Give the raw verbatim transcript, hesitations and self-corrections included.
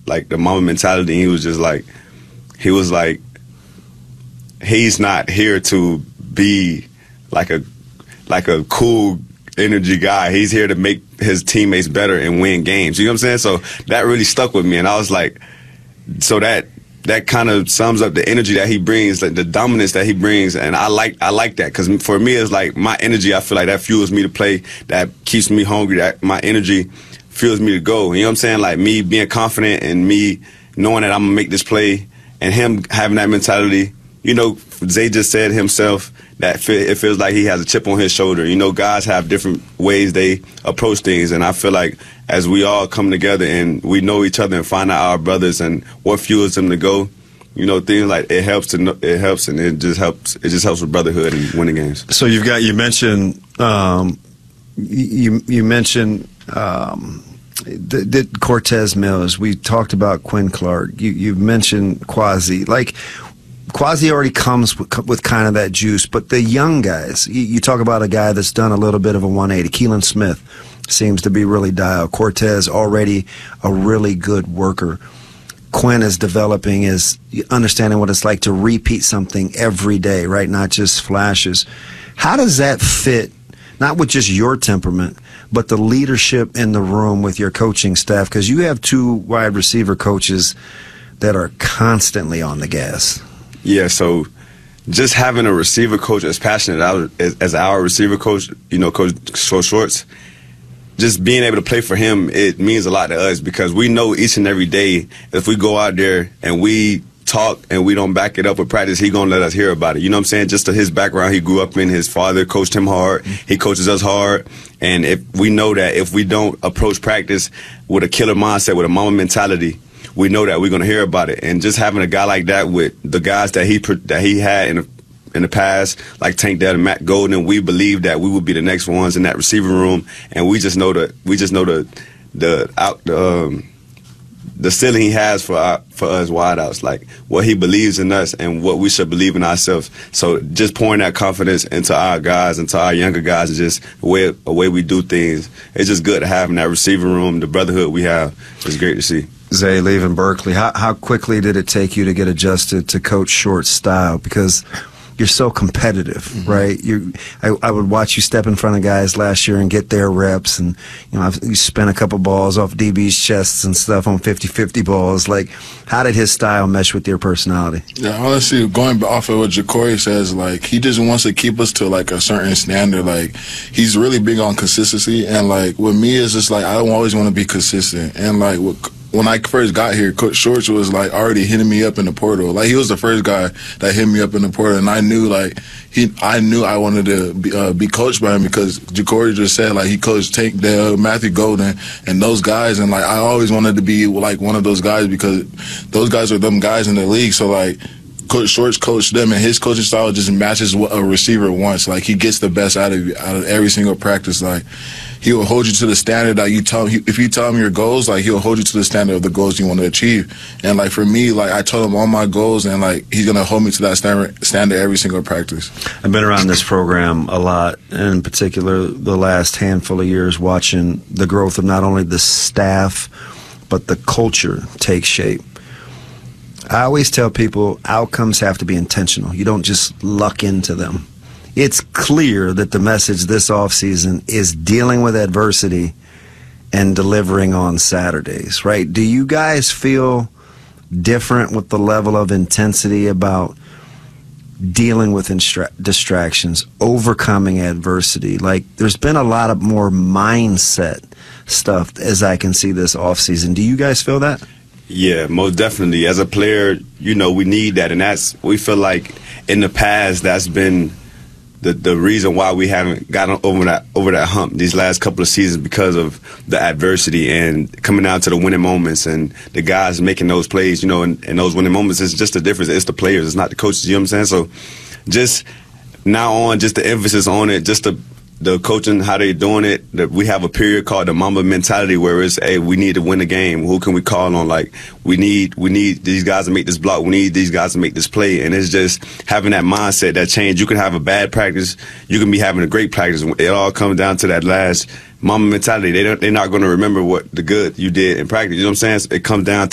like the Mamba mentality. He was just like, he was like, he's not here to be like a like a cool energy guy. He's here to make his teammates better and win games. You know what I'm saying? So that really stuck with me, and I was like, so that that kind of sums up the energy that he brings, like the dominance that he brings, and I like I like that, because for me it's like my energy. I feel like that fuels me to play, that keeps me hungry, that my energy fuels me to go. You know what I'm saying? Like me being confident and me knowing that I'm gonna make this play, and him having that mentality. You know, Zay just said himself that it feels like he has a chip on his shoulder. You know, guys have different ways they approach things, and I feel like as we all come together and we know each other and find out our brothers and what fuels them to go, you know, things like it helps to know, it helps and it just helps it just helps with brotherhood and winning games. So you've got you mentioned um, you you mentioned um, the, the Cortez Mills. We talked about Quinn Clark. You you mentioned Quasi. Like, Quasi already comes with, with kind of that juice, but the young guys, you, you talk about a guy that's done a little bit of a one eighty. Keelan Smith seems to be really dialed. Cortez already a really good worker. Quinn is developing, is understanding what it's like to repeat something every day, right? Not just flashes. How does that fit, not with just your temperament, but the leadership in the room with your coaching staff? Because you have two wide receiver coaches that are constantly on the gas. Yeah, so just having a receiver coach as passionate as, as our receiver coach, you know, Coach Schwartz, just being able to play for him, it means a lot to us, because we know each and every day if we go out there and we talk and we don't back it up with practice, he going to let us hear about it. You know what I'm saying? Just to his background, he grew up in, his father coached him hard. He coaches us hard. And if we know that if we don't approach practice with a killer mindset, with a Mamba mentality, we know that we're going to hear about it. And just having a guy like that with the guys that he that he had in the, in the past, like Tank Dell and Matt Golden, we believe that we would be the next ones in that receiving room. And we just know that we just know the the out the, um, the ceiling he has for our, for us wideouts, like what he believes in us and what we should believe in ourselves. So just pouring that confidence into our guys, into our younger guys, is just a way, a way we do things. It's just good to have in that receiving room. The brotherhood we have is great to see. Zay, leaving Berkeley, how, how quickly did it take you to get adjusted to Coach Short's style? Because you're so competitive, mm-hmm. right? You, I, I would watch you step in front of guys last year and get their reps, and you know, I've, you spent a couple balls off D B's chests and stuff on fifty fifty balls. Like, how did his style mesh with your personality? Yeah, honestly, going off of what Jacory says, like, he just wants to keep us to like a certain standard. Like, he's really big on consistency, and like with me, it's just like I don't always want to be consistent, and like with when I first got here, Coach Shorts was like already hitting me up in the portal. Like, he was the first guy that hit me up in the portal, and I knew like he, I knew I wanted to be, uh, be coached by him, because Jacory just said like he coached Tank Dell, Matthew Golden, and those guys, and like I always wanted to be like one of those guys, because those guys are them guys in the league. So like Coach Shorts coached them, and his coaching style just matches what a receiver wants. Like, he gets the best out of out of every single practice. Like, he will hold you to the standard that you tell him. If you tell him your goals, like, he'll hold you to the standard of the goals you want to achieve. And like for me, like I told him all my goals, and like he's gonna hold me to that standard standard every single practice. I've been around this program a lot, and in particular the last handful of years, watching the growth of not only the staff but the culture take shape. I always tell people outcomes have to be intentional. You don't just luck into them. It's clear that the message this offseason is dealing with adversity and delivering on Saturdays, right? Do you guys feel different with the level of intensity about dealing with instra- distractions, overcoming adversity? Like, there's been a lot of more mindset stuff as I can see this offseason. Do you guys feel that? Yeah, most definitely. As a player, you know, we need that, and that's we feel like in the past that's been the the reason why we haven't gotten over that over that hump these last couple of seasons, because of the adversity and coming down to the winning moments and the guys making those plays. You know, and, and those winning moments, it's just the difference. It's the players, it's not the coaches. You know what I'm saying? So just now on, just the emphasis on it, just the the coaching, how they doing it. That we have a period called the Mamba mentality, where it's, hey, we need to win the game. Who can we call on? Like, we need we need these guys to make this block. We need these guys to make this play. And it's just having that mindset, that change. You can have a bad practice. You can be having a great practice. It all comes down to that last Mamba mentality. They don't, they're not going to remember what the good you did in practice. You know what I'm saying? It comes down to